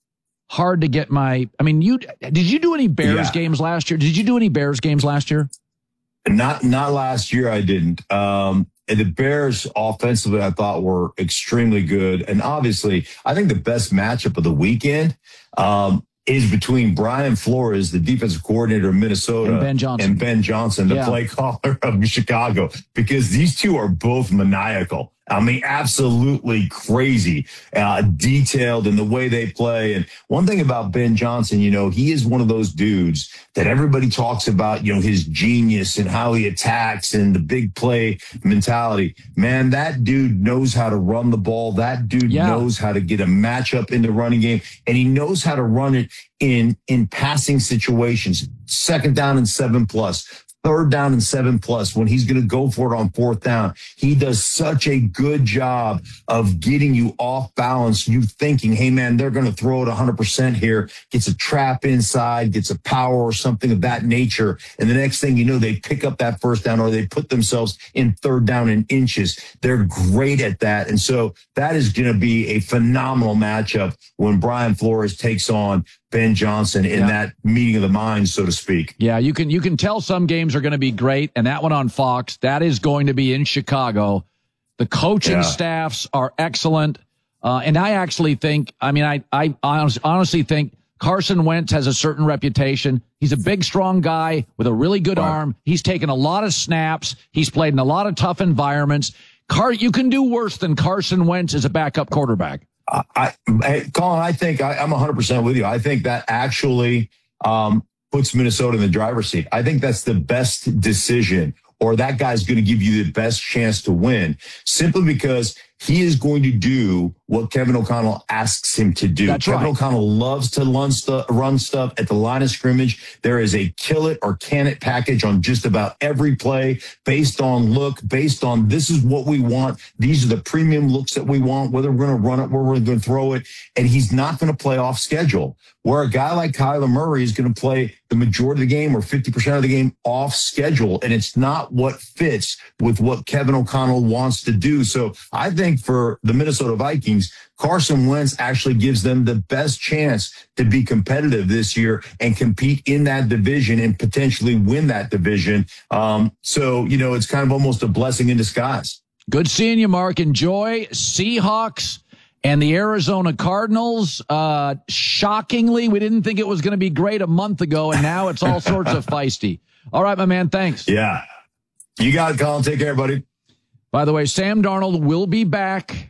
hard to get my, I mean, you, did you do any Bears yeah. games last year? Did you do any Bears games last year? Not, not last year. I didn't. Um, and the Bears offensively, I thought were extremely good. And obviously I think the best matchup of the weekend, um, is between Brian Flores, the defensive coordinator of Minnesota, and Ben Johnson, and Ben Johnson, the yeah. play caller of Chicago, because these two are both maniacal. I mean, absolutely crazy, uh, detailed in the way they play. And one thing about Ben Johnson, you know, he is one of those dudes that everybody talks about, you know, his genius and how he attacks and the big play mentality. Man, that dude knows how to run the ball. That dude yeah. knows how to get a matchup in the running game, and he knows how to run it in, in passing situations, second down and seven plus. Third down and seven plus when he's going to go for it on fourth down. He does such a good job of getting you off balance. You thinking, hey, man, they're going to throw it one hundred percent here. Gets a trap inside, gets a power or something of that nature. And the next thing you know, they pick up that first down or they put themselves in third down in inches. They're great at that. And so that is going to be a phenomenal matchup when Brian Flores takes on Ben Johnson in yeah. that meeting of the minds, so to speak. Yeah, you can you can tell some games are going to be great, and that one on Fox, that is going to be in Chicago. The coaching yeah. staffs are excellent, uh, and I actually think, I mean, I I honestly think Carson Wentz has a certain reputation. He's a big, strong guy with a really good right. arm. He's taken a lot of snaps. He's played in a lot of tough environments. Car, you can do worse than Carson Wentz as a backup quarterback. I, I, Colin, I think I, I'm one hundred percent with you. I think that actually um, puts Minnesota in the driver's seat. I think that's the best decision, or that guy's going to give you the best chance to win, simply because he is going to do what Kevin O'Connell asks him to do. That's Kevin right. O'Connell loves to run stuff, run stuff at the line of scrimmage. There is a kill it or can it package on just about every play based on look, based on this is what we want. These are the premium looks that we want, whether we're going to run it, where we're going to throw it. And he's not going to play off schedule, where a guy like Kyler Murray is going to play the majority of the game or fifty percent of the game off schedule. And it's not what fits with what Kevin O'Connell wants to do. So I think for the Minnesota Vikings, Carson Wentz actually gives them the best chance to be competitive this year and compete in that division and potentially win that division. Um, so, you know, it's kind of almost a blessing in disguise. Good seeing you, Mark. Enjoy. Seahawks and the Arizona Cardinals. Uh, shockingly, we didn't think it was going to be great a month ago, and now it's all sorts of feisty. All right, my man. Thanks. Yeah. You got it, Colin. Take care, buddy. By the way, Sam Darnold will be back.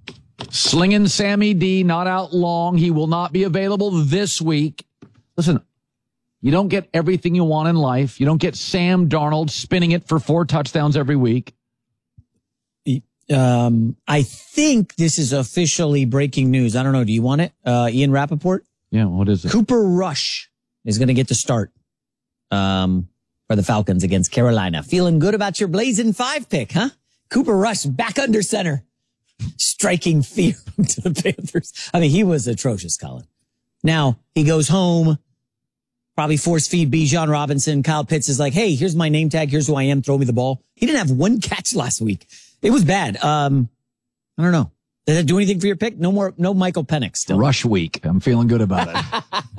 Slinging Sammy D, not out long. He will not be available this week. Listen, you don't get everything you want in life. You don't get Sam Darnold spinning it for four touchdowns every week. Um, I think this is officially breaking news. I don't know. Do you want it? Uh, Ian Rappaport? Yeah, what is it? Cooper Rush is going to get the start um, for the Falcons against Carolina. Feeling good about your Blazing Five pick, huh? Cooper Rush back under center, striking fear to the Panthers. I mean, he was atrocious, Colin. Now he goes home, probably force feed Bijan Robinson. Kyle Pitts is like, hey, here's my name tag. Here's who I am. Throw me the ball. He didn't have one catch last week. It was bad. Um, I don't know. Did that do anything for your pick? No more, no Michael Penix still. Rush week. I'm feeling good about it.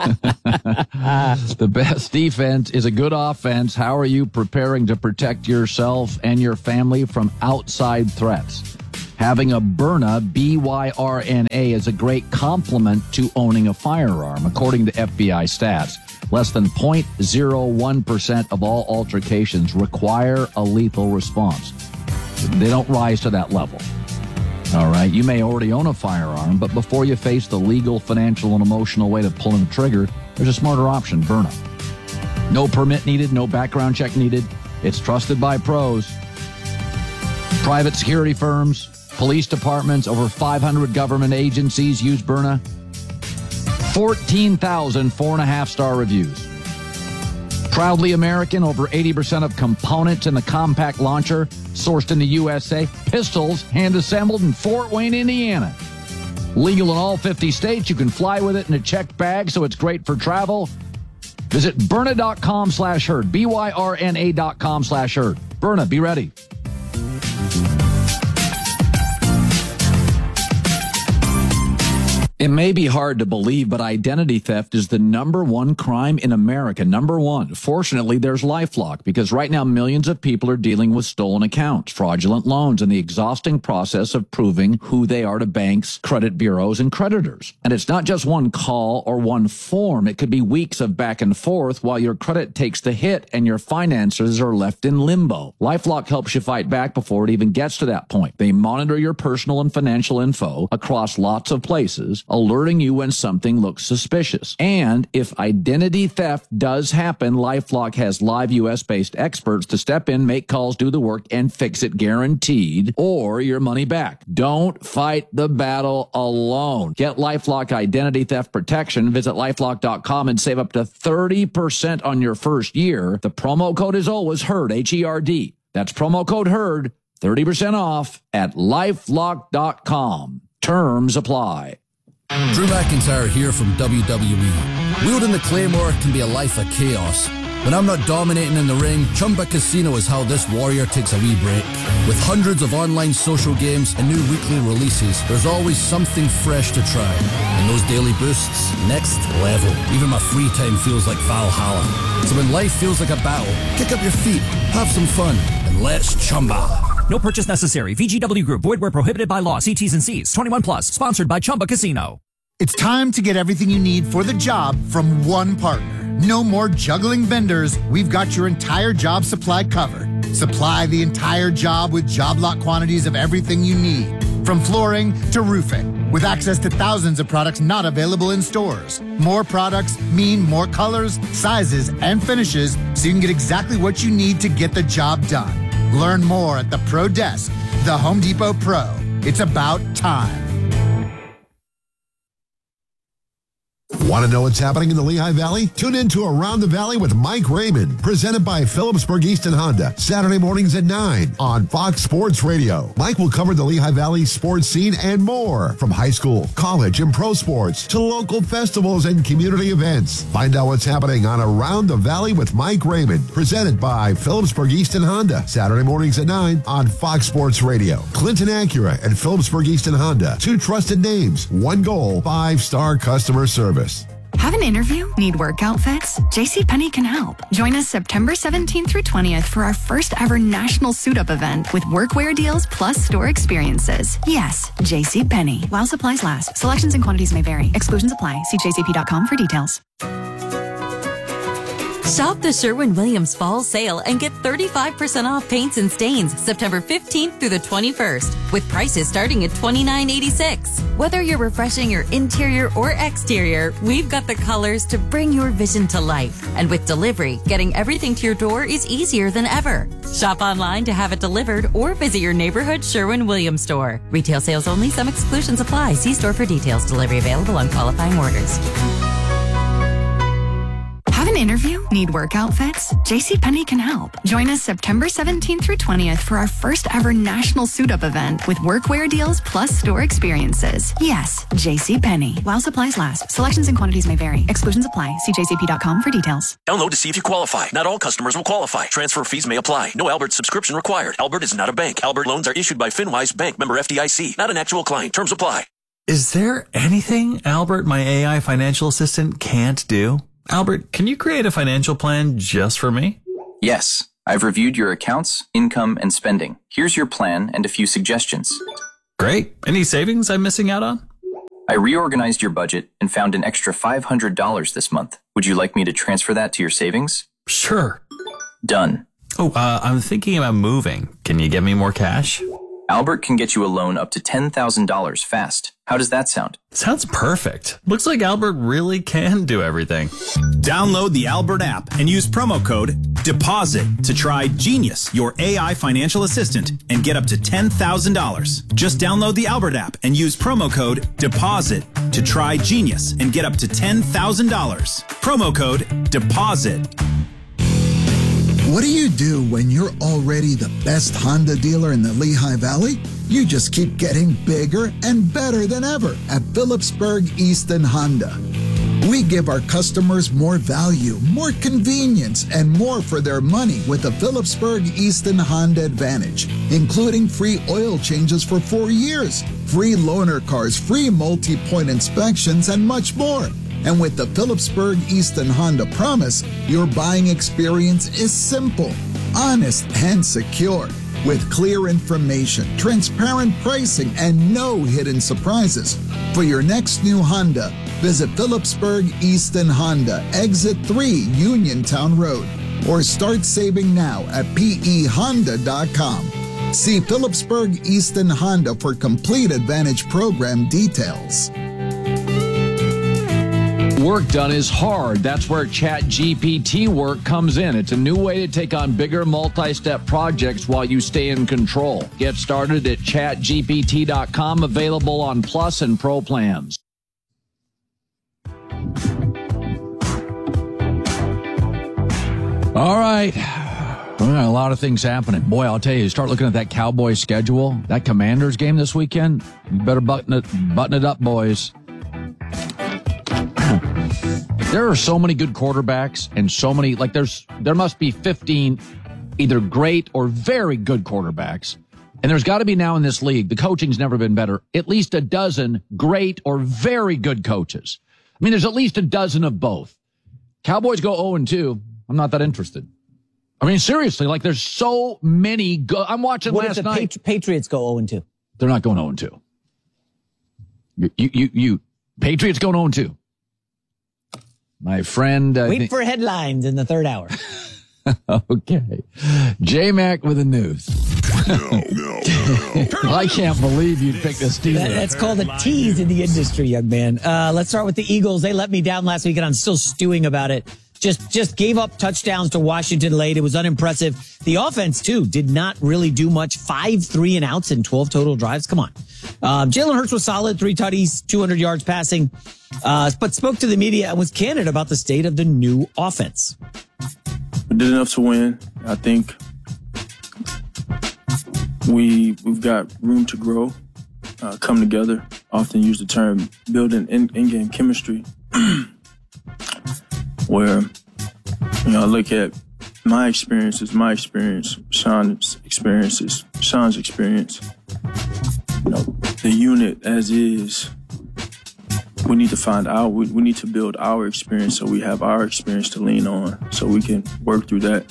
The best defense is a good offense. How are you preparing to protect yourself and your family from outside threats? Having a Byrna, B Y R N A, is a great complement to owning a firearm, according to F B I stats. Less than zero point zero one percent of all altercations require a lethal response. They don't rise to that level. All right, you may already own a firearm, but before you face the legal, financial, and emotional weight of pulling the trigger, there's a smarter option, Byrna. No permit needed, no background check needed. It's trusted by pros. Private security firms, police departments, over five hundred government agencies use Byrna. fourteen thousand four and a half star reviews. Proudly American, over eighty percent of components in the compact launcher sourced in the U S A. Pistols hand-assembled in Fort Wayne, Indiana. Legal in all fifty states. You can fly with it in a checked bag, so it's great for travel. Visit Byrna.com slash herd. B Y R N A dot com slash herd. Byrna, be ready. It may be hard to believe, but identity theft is the number one crime in America. Number one. Fortunately, there's LifeLock, because right now millions of people are dealing with stolen accounts, fraudulent loans, and the exhausting process of proving who they are to banks, credit bureaus, and creditors. And it's not just one call or one form. It could be weeks of back and forth while your credit takes the hit and your finances are left in limbo. LifeLock helps you fight back before it even gets to that point. They monitor your personal and financial info across lots of places, alerting you when something looks suspicious. And if identity theft does happen, LifeLock has live U S-based experts to step in, make calls, do the work, and fix it guaranteed, or your money back. Don't fight the battle alone. Get LifeLock identity theft protection. Visit LifeLock dot com and save up to thirty percent on your first year. The promo code is always HERD, H E R D. That's promo code HERD, thirty percent off at LifeLock dot com. Terms apply. Drew McIntyre here from W W E. Wielding the Claymore can be a life of chaos. When I'm not dominating in the ring, Chumba Casino is how this warrior takes a wee break. With hundreds of online social games and new weekly releases, there's always something fresh to try. And those daily boosts, next level. Even my free time feels like Valhalla. So when life feels like a battle, kick up your feet, have some fun, and let's Chumba. No purchase necessary. V G W Group. Void where prohibited by law. See T's and C's. twenty-one plus. Sponsored by Chumba Casino. It's time to get everything you need for the job from one partner. No more juggling vendors. We've got your entire job supply covered. Supply the entire job with job lot quantities of everything you need. From flooring to roofing. With access to thousands of products not available in stores. More products mean more colors, sizes, and finishes, so you can get exactly what you need to get the job done. Learn more at the Pro Desk, the Home Depot Pro. It's about time. Want to know what's happening in the Lehigh Valley? Tune in to Around the Valley with Mike Raymond, presented by Phillipsburg Easton Honda, Saturday mornings at nine on Fox Sports Radio. Mike will cover the Lehigh Valley sports scene and more, from high school, college, and pro sports to local festivals and community events. Find out what's happening on Around the Valley with Mike Raymond, presented by Phillipsburg Easton Honda, Saturday mornings at nine on Fox Sports Radio. Clinton Acura and Phillipsburg Easton Honda, two trusted names, one goal, five-star customer service. Have an interview? Need work outfits? JCPenney can help. Join us September seventeenth through twentieth for our first ever national suit-up event with workwear deals plus store experiences. Yes, JCPenney. While supplies last. Selections and quantities may vary. Exclusions apply. See J C P dot com for details. Shop the Sherwin-Williams Fall Sale and get thirty-five percent off paints and stains September fifteenth through the twenty-first, with prices starting at twenty-nine eighty-six. Whether you're refreshing your interior or exterior, we've got the colors to bring your vision to life. And with delivery, getting everything to your door is easier than ever. Shop online to have it delivered or visit your neighborhood Sherwin-Williams store. Retail sales only. Some exclusions apply. See store for details. Delivery available on qualifying orders. Have an An interview? Need work outfits? JCPenney can help. Join us September seventeenth through twentieth for our first ever national suit-up event with workwear deals plus store experiences. Yes, JCPenney. While supplies last. Selections and quantities may vary. Exclusions apply. See j c p dot com for details. Download to see if you qualify. Not all customers will qualify. Transfer fees may apply. No Albert subscription required. Albert is not a bank. Albert loans are issued by FinWise Bank, member F D I C. Not an actual client. Terms apply. Is there anything Albert, my A I financial assistant, can't do? Albert, can you create a financial plan just for me? Yes. I've reviewed your accounts, income, and spending. Here's your plan and a few suggestions. Great. Any savings I'm missing out on? I reorganized your budget and found an extra five hundred dollars this month. Would you like me to transfer that to your savings? Sure. Done. Oh, uh, I'm thinking about moving. Can you get me more cash? Albert can get you a loan up to ten thousand dollars fast. How does that sound? Sounds perfect. Looks like Albert really can do everything. Download the Albert app and use promo code DEPOSIT to try Genius, your A I financial assistant, and get up to ten thousand dollars. Just download the Albert app and use promo code DEPOSIT to try Genius and get up to ten thousand dollars. Promo code DEPOSIT. What do you do when you're already the best Honda dealer in the Lehigh Valley? You just keep getting bigger and better than ever at Phillipsburg Easton Honda. We give our customers more value, more convenience, and more for their money with the Phillipsburg Easton Honda Advantage, including free oil changes for four years, free loaner cars, free multi-point inspections, and much more. And with the Phillipsburg Easton Honda Promise, your buying experience is simple, honest, and secure. With clear information, transparent pricing, and no hidden surprises. For your next new Honda, visit Phillipsburg Easton Honda, Exit three, Uniontown Road, or start saving now at P E honda dot com. See Phillipsburg Easton Honda for complete Advantage program details. Work done is hard. That's where ChatGPT work comes in. It's a new way to take on bigger multi-step projects while you stay in control. Get started at chat G P T dot com, available on Plus and Pro plans. All right. We got a lot of things happening. Boy, I'll tell you, you start looking at that Cowboys schedule, that Commanders game this weekend, you better button it, button it up, boys. There are so many good quarterbacks and so many, like there's, there must be fifteen either great or very good quarterbacks. And there's got to be now in this league, the coaching's never been better, at least a dozen great or very good coaches. I mean, there's at least a dozen of both. Cowboys go oh and two. I'm not that interested. I mean, seriously, like there's so many good. I'm watching what last if the night. Patri- Patriots go oh and two? They're not going oh and two. You, you, you, you Patriots going oh and two. My friend. Uh, Wait th- for headlines in the third hour. Okay. J-Mac with the news. No, no, no. I can't believe you'd pick this team. That, that's called a tease in the industry, young man. Uh, let's start with the Eagles. They let me down last week, and I'm still stewing about it. Just just gave up touchdowns to Washington late. It was unimpressive. The offense, too, did not really do much. Five three and outs in twelve total drives. Come on. Um, Jalen Hurts was solid. Three tutties, two hundred yards passing, uh, but spoke to the media and was candid about the state of the new offense. We did enough to win. I think we, we've got room to grow, uh, come together. Often use the term building in, in-game chemistry. Where, you know, I look at my experiences, my experience, Sean's experiences, Sean's experience. You know, the unit as is, we need to find our, we, we need to build our experience so we have our experience to lean on so we can work through that.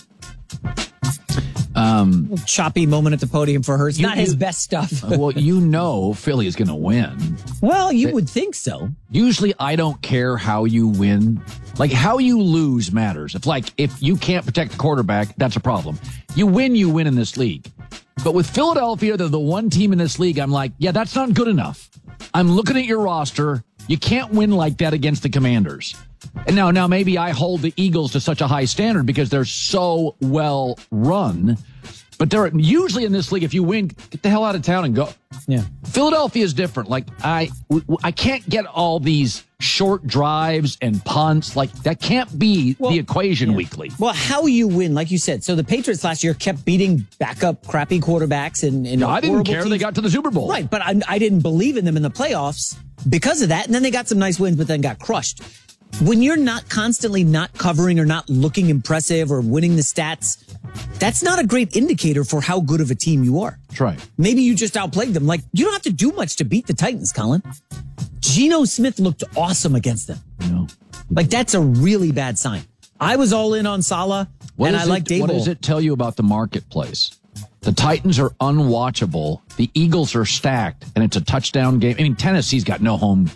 Um, choppy moment at the podium for Hurts. Not his best stuff. Well, you know Philly is going to win. Well, you would think so. Usually I don't care how you win. Like, how you lose matters. If, like, if you can't protect the quarterback, that's a problem. You win, you win in this league. But with Philadelphia, they're the one team in this league, I'm like, yeah, that's not good enough. I'm looking at your roster. You can't win like that against the Commanders. And now, now maybe I hold the Eagles to such a high standard because they're so well run. But they're usually in this league, if you win, get the hell out of town and go. Yeah. Philadelphia is different. Like, I, I can't get all these short drives and punts. Like, that can't be well, the equation yeah. weekly. Well, how you win, like you said. So the Patriots last year kept beating backup crappy quarterbacks. And, and no, I didn't care. Teams. They got to the Super Bowl. Right, but I, I didn't believe in them in the playoffs because of that. And then they got some nice wins, but then got crushed. When you're not constantly not covering or not looking impressive or winning the stats, that's not a great indicator for how good of a team you are. That's right. Maybe you just outplayed them. Like, you don't have to do much to beat the Titans, Colin. Geno Smith looked awesome against them. No. Like, that's a really bad sign. I was all in on Salah, what and I like Daboll. What does it tell you about the marketplace? The Titans are unwatchable. The Eagles are stacked, and it's a touchdown game. I mean, Tennessee's got no home